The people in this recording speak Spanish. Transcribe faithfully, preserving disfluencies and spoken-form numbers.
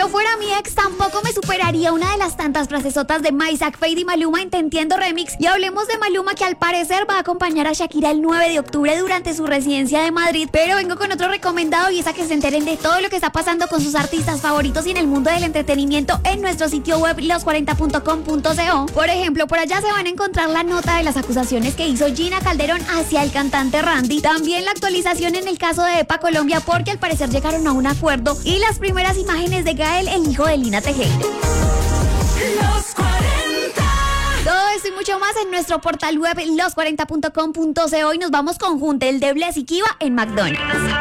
no fuera mi ex, tampoco me superaría una de las tantas frasesotas de Maysak, Fade y Maluma en Te Entiendo Remix. Y hablemos de Maluma, que al parecer va a acompañar a Shakira el nueve de octubre durante su residencia de Madrid. Pero vengo con otro recomendado, y es a que se enteren de todo lo que está pasando con sus artistas favoritos y en el mundo del entretenimiento en nuestro sitio web los cuarenta punto com punto co. Por ejemplo, por allá se van a encontrar la nota de las acusaciones que hizo Gina Calderón hacia el cantante Randy. También la actualización en el caso de EPA Colombia, porque al parecer llegaron a un acuerdo, y las primeras imágenes de Gael, el hijo de Lina Tejero. Los cuarenta. Todo esto y mucho más en nuestro portal web los cuarenta punto com punto co, y nos vamos con Junte, el de Bless y Kiva en McDonald's.